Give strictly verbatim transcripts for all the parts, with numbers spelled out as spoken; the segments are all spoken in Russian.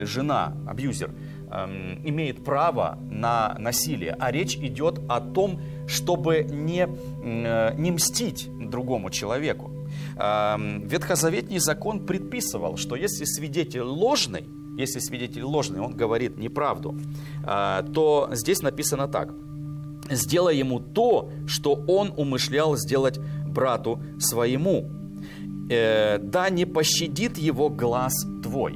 жена, абьюзер, эм, имеет право на насилие, а речь идет о том, чтобы не, э, не мстить другому человеку. Эм, ветхозаветний закон предписывал, что если свидетель ложный, если свидетель ложный, он говорит неправду, э, то здесь написано так: «Сделай ему то, что он умышлял сделать брату своему, э, да не пощадит его глаз твой».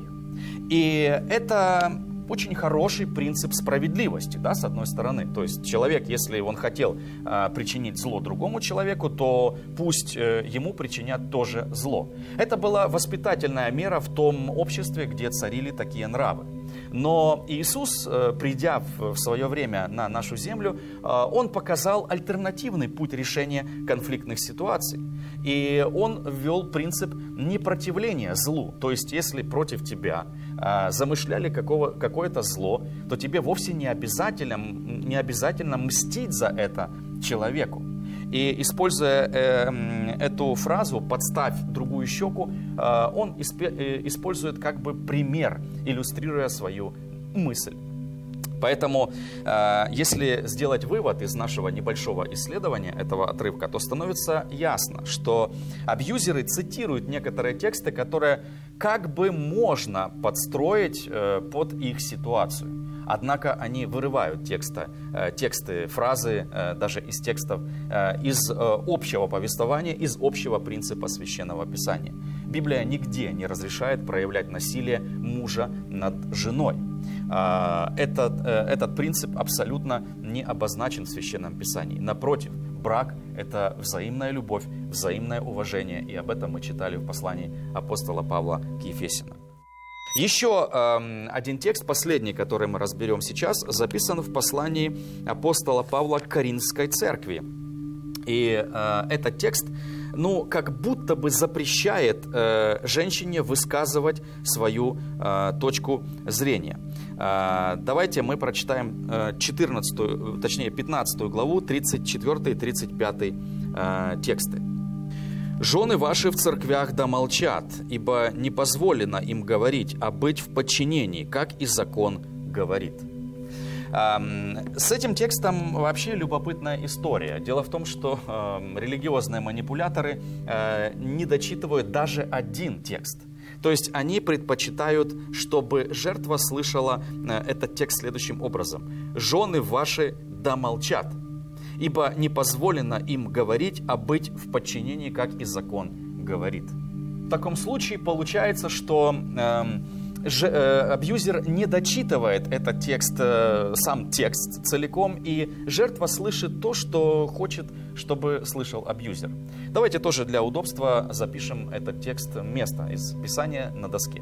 И это очень хороший принцип справедливости, да, с одной стороны. То есть человек, если он хотел э, причинить зло другому человеку, то пусть э, ему причинят тоже зло. Это была воспитательная мера в том обществе, где царили такие нравы. Но Иисус, э, придя в, в свое время на нашу землю, э, Он показал альтернативный путь решения конфликтных ситуаций. И Он ввел принцип непротивления злу. То есть, если против тебя э, замышляли какого, какое-то зло, то тебе вовсе не обязательно, не обязательно мстить за это человеку. И используя э, эту фразу «подставь другую щеку», э, он испе- э, использует как бы пример, иллюстрируя свою мысль. Поэтому, э, если сделать вывод из нашего небольшого исследования этого отрывка, то становится ясно, что абьюзеры цитируют некоторые тексты, которые как бы можно подстроить э, под их ситуацию. Однако они вырывают текста, э, тексты, фразы, э, даже из текстов, э, из э, общего повествования, из общего принципа Священного Писания. Библия нигде не разрешает проявлять насилие мужа над женой. Э, этот, э, этот принцип абсолютно не обозначен в Священном Писании. Напротив, брак – это взаимная любовь, взаимное уважение. И об этом мы читали в послании апостола Павла к Ефесянам. Еще э, один текст, последний, который мы разберем сейчас, записан в послании апостола Павла к Коринфской церкви. И э, этот текст, ну, как будто бы запрещает э, женщине высказывать свою э, точку зрения. Э, давайте мы прочитаем э, четырнадцатую, точнее пятнадцатую главу, тридцать четвёртый и тридцать пятый э, тексты. «Жены ваши в церквях да молчат, ибо не позволено им говорить, а быть в подчинении, как и закон говорит». С этим текстом вообще любопытная история. Дело в том, что религиозные манипуляторы не дочитывают даже один текст. То есть они предпочитают, чтобы жертва слышала этот текст следующим образом: «Жены ваши да молчат, ибо не позволено им говорить, а быть в подчинении, как и закон говорит». В таком случае получается, что э, ж, э, абьюзер не дочитывает этот текст, э, сам текст целиком, и жертва слышит то, что хочет, чтобы слышал абьюзер. Давайте тоже для удобства запишем этот текст, место из Писания на доске.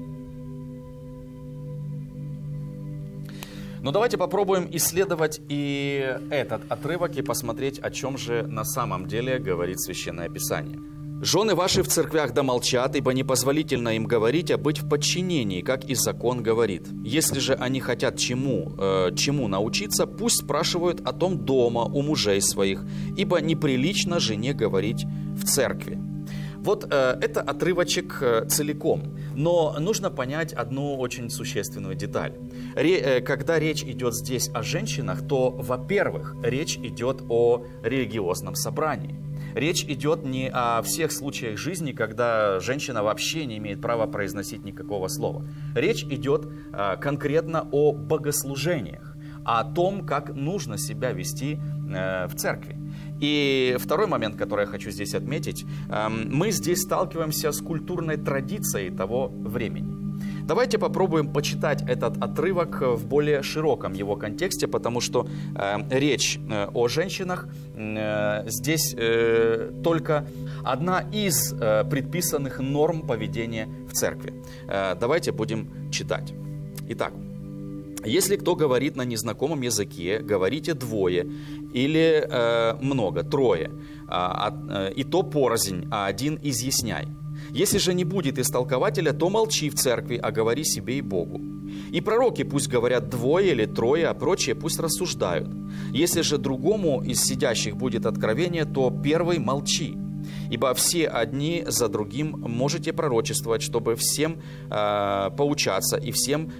Но давайте попробуем исследовать и этот отрывок и посмотреть, о чем же на самом деле говорит Священное Писание. «Жены ваши в церквях да молчат, ибо непозволительно им говорить, а быть в подчинении, как и закон говорит. Если же они хотят чему, э, чему научиться, пусть спрашивают о том дома у мужей своих, ибо неприлично жене говорить в церкви». Вот э, это отрывочек э, целиком, но нужно понять одну очень существенную деталь. Ре, э, когда речь идет здесь о женщинах, то, во-первых, речь идет о религиозном собрании. Речь идет не о всех случаях жизни, когда женщина вообще не имеет права произносить никакого слова. Речь идет э, конкретно о богослужениях, о том, как нужно себя вести э, в церкви. И второй момент, который я хочу здесь отметить, мы здесь сталкиваемся с культурной традицией того времени. Давайте попробуем почитать этот отрывок в более широком его контексте, потому что речь о женщинах здесь только одна из предписанных норм поведения в церкви. Давайте будем читать. Итак. «Если кто говорит на незнакомом языке, говорите двое или э, много, трое, а, а, и то порознь, а один изъясняй. Если же не будет истолкователя, то молчи в церкви, а говори себе и Богу. И пророки пусть говорят двое или трое, а прочие пусть рассуждают. Если же другому из сидящих будет откровение, то первый молчи. ибо все одни за другим можете пророчествовать, чтобы всем э, поучаться и всем